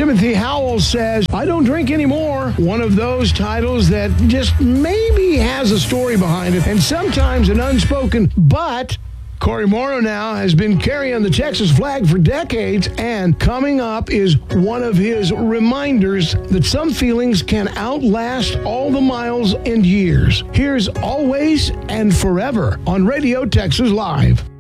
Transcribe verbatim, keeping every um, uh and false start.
Timothy Howell says, I don't drink anymore. One of those titles that just maybe has a story behind it, and sometimes an unspoken but. Corey Morrow now has been carrying the Texas flag for decades, and coming up is one of his reminders that some feelings can outlast all the miles and years. Here's Always and Forever on Radio Texas Live.